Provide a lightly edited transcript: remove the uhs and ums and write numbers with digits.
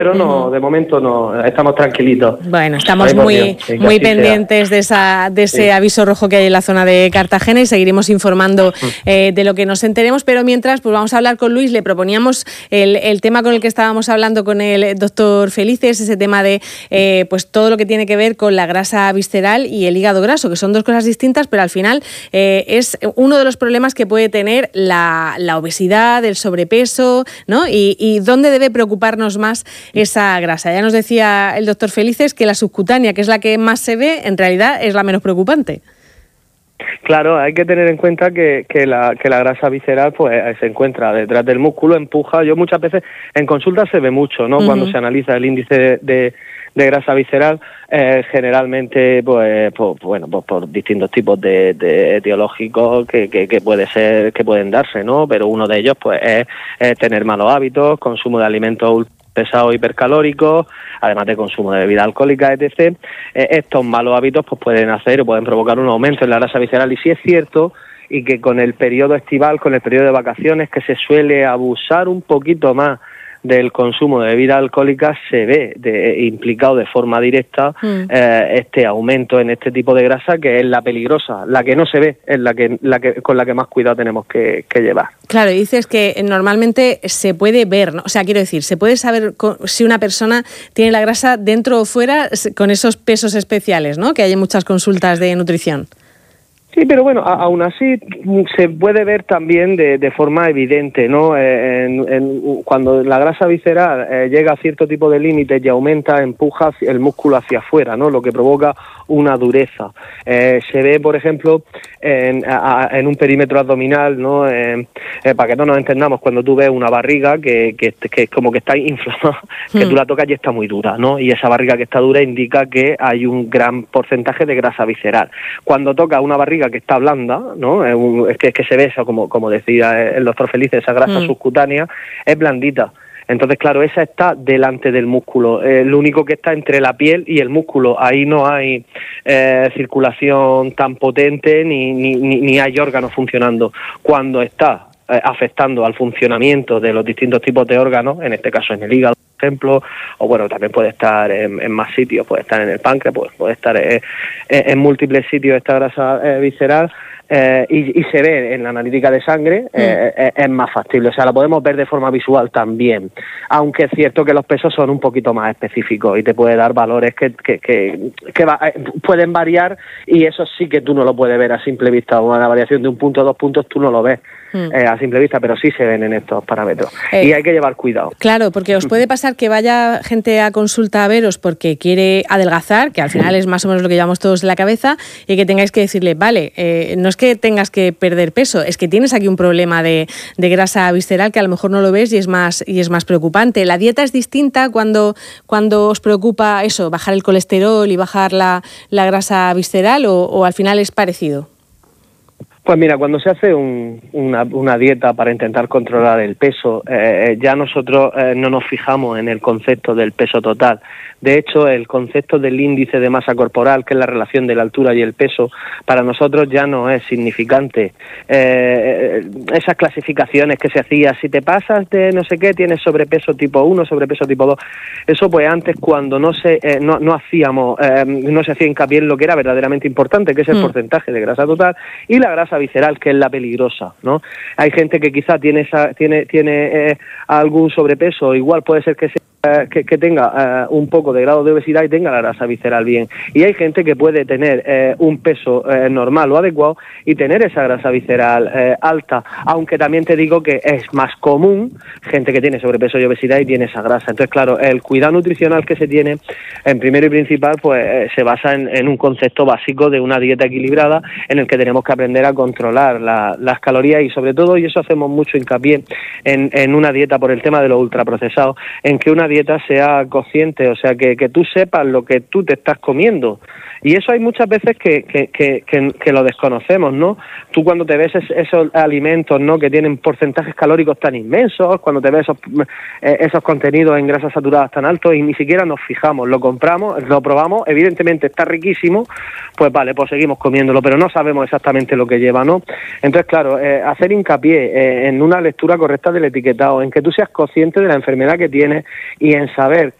pero no, de momento no, estamos tranquilitos. Bueno, estamos muy pendientes de ese aviso rojo que hay en la zona de Cartagena y seguiremos informando de lo que nos enteremos, pero mientras pues vamos a hablar con Luis. Le proponíamos el tema con el que estábamos hablando con el doctor Felices, ese tema de pues todo lo que tiene que ver con la grasa visceral y el hígado graso, que son dos cosas distintas, pero al final es uno de los problemas que puede tener la obesidad, el sobrepeso, ¿no? Y dónde debe preocuparnos más esa grasa. Ya nos decía el doctor Felices que la subcutánea, que es la que más se ve, en realidad es la menos preocupante. Claro, hay que tener en cuenta que la grasa visceral pues se encuentra detrás del músculo, empuja. Yo muchas veces en consulta se ve mucho, ¿no? Cuando se analiza el índice de grasa visceral, generalmente pues por distintos tipos de etiológicos que pueden darse, ¿no? Pero uno de ellos pues es tener malos hábitos, consumo de alimentos pesados hipercalóricos, además de consumo de bebida alcohólica, etc. Estos malos hábitos pues pueden provocar un aumento en la grasa visceral, y sí es cierto y que con el periodo estival, con el periodo de vacaciones, que se suele abusar un poquito más del consumo de bebida alcohólica, se ve implicado de forma directa este aumento en este tipo de grasa, que es la peligrosa. La que no se ve es la que con la que más cuidado tenemos que llevar. Claro, y dices que normalmente se puede ver, ¿no? O sea, quiero decir, se puede saber si una persona tiene la grasa dentro o fuera con esos pesos especiales, ¿no? Que hay en muchas consultas de nutrición. Sí, pero bueno, aún así se puede ver también de forma evidente, ¿no? Cuando la grasa visceral llega a cierto tipo de límites y aumenta, empuja el músculo hacia afuera, ¿no? Lo que provoca una dureza. Se ve, por ejemplo, en un perímetro abdominal, ¿no? Para que no nos entendamos, cuando tú ves una barriga que es como que está inflamada, que tú la tocas y está muy dura, ¿no? Y esa barriga que está dura indica que hay un gran porcentaje de grasa visceral. Cuando tocas una barriga que está blanda, ¿no? Es que se ve eso, como decía el doctor Felices, esa grasa subcutánea es blandita. Entonces, claro, esa está delante del músculo. Lo único que está entre la piel y el músculo. Ahí no hay circulación tan potente ni hay órganos funcionando. Cuando está afectando al funcionamiento de los distintos tipos de órganos, en este caso en el hígado, por ejemplo, o bueno, también puede estar en más sitios, puede estar en el páncreas, puede estar en múltiples sitios esta grasa visceral, y se ve en la analítica de sangre, es más factible. O sea, la podemos ver de forma visual también, aunque es cierto que los pesos son un poquito más específicos y te puede dar valores que pueden variar, y eso sí que tú no lo puedes ver a simple vista. Una variación de 1 punto, 2 puntos tú no lo ves a simple vista, pero sí se ven en estos parámetros. Y hay que llevar cuidado. Claro, porque os puede pasar que vaya gente a consulta a veros porque quiere adelgazar, que al final es más o menos lo que llevamos todos en la cabeza, y que tengáis que decirle, vale, no es que tengas que perder peso, es que tienes aquí un problema de grasa visceral que a lo mejor no lo ves y es más preocupante. ¿La dieta es distinta cuando os preocupa eso, bajar el colesterol y bajar la grasa visceral, o al final es parecido? Pues mira, cuando se hace una dieta para intentar controlar el peso, ya nosotros no nos fijamos en el concepto del peso total. De hecho, el concepto del índice de masa corporal, que es la relación de la altura y el peso, para nosotros ya no es significante. Esas clasificaciones que se hacían, si te pasas de no sé qué, tienes sobrepeso tipo 1, sobrepeso tipo 2. Eso pues antes, cuando no se hacía hincapié en lo que era verdaderamente importante, que es el porcentaje de grasa total y la grasa visceral, que es la peligrosa, ¿no? Hay gente que quizá tiene algún sobrepeso, igual puede ser que tenga un poco de grado de obesidad y tenga la grasa visceral bien. Y hay gente que puede tener un peso normal o adecuado y tener esa grasa visceral alta, aunque también te digo que es más común gente que tiene sobrepeso y obesidad y tiene esa grasa. Entonces, claro, el cuidado nutricional que se tiene, en primero y principal, pues se basa en un concepto básico de una dieta equilibrada, en el que tenemos que aprender a controlar las calorías, y sobre todo, y eso hacemos mucho hincapié en una dieta por el tema de los ultraprocesados, en que una dieta sea consciente, o sea, que tú sepas lo que tú te estás comiendo Y eso hay muchas veces que lo desconocemos, ¿no? Tú cuando te ves esos alimentos, ¿no?, que tienen porcentajes calóricos tan inmensos, cuando te ves esos contenidos en grasas saturadas tan altos y ni siquiera nos fijamos, lo compramos, lo probamos, evidentemente está riquísimo, pues vale, pues seguimos comiéndolo, pero no sabemos exactamente lo que lleva, ¿no? Entonces, claro, hacer hincapié en una lectura correcta del etiquetado, en que tú seas consciente de la enfermedad que tienes y en saber